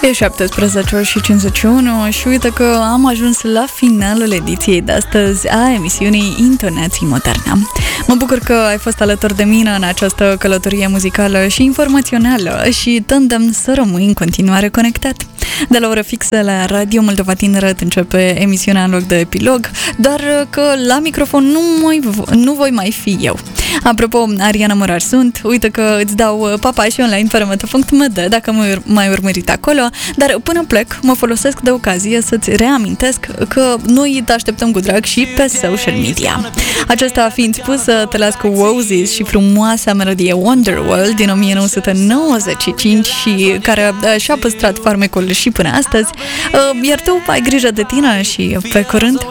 E 17:51 și uite că am ajuns la finalul ediției de astăzi a emisiunii Intonații Moderne. Mă bucur că ai fost alături de mine în această călătorie muzicală și informațională și te îndemn să rămâi în continuare conectat. De la oră fixă la Radio Moldova Tineret începe emisiunea în loc de epilog, dar că la microfon nu voi mai fi eu. Apropo, Ariana Morar sunt, uite că îți dau papa și online pe remete.md dacă m-ai urmărit acolo, dar până plec mă folosesc de ocazie să-ți reamintesc că noi te așteptăm cu drag și pe social media. Acesta fiind spus, te las cu Oasis și frumoasa melodie Wonderworld din 1995 și care și-a păstrat farmecul și până astăzi, iar tu ai grijă de tine și pe curând!